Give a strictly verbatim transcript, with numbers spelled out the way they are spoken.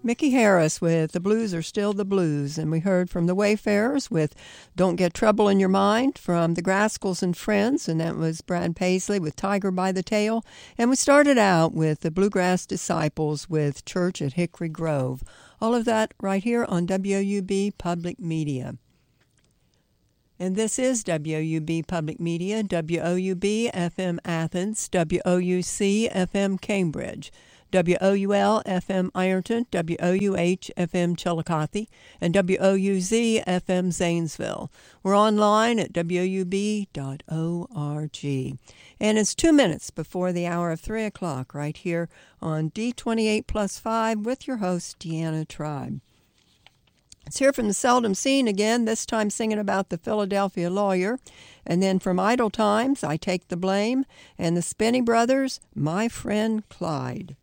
Mickey Harris with The Blues Are Still the Blues. And we heard from the Wayfarers with Don't Get Trouble in Your Mind, from the Grascals and Friends, and that was Brad Paisley with Tiger by the Tail. And we started out with the Bluegrass Disciples with Church at Hickory Grove. All of that right here on W O U B Public Media. And this is W O U B Public Media, W O U B F M Athens, W O U C F M Cambridge, W O U L F M Ironton, W O U H F M Chillicothe, and W O U Z F M Zanesville. We're online at W O U B dot org. And it's two minutes before the hour of three o'clock right here on D twenty-eight plus five with your host, Deanna Tribe. Let's hear from the Seldom Seen again, this time singing about the Philadelphia Lawyer. And then from Idle Times, I Take the Blame, and the Spinney Brothers, My Friend Clyde.